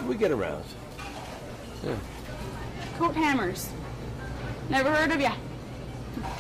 We get around. Yeah. Coat hammers. Never heard of ya.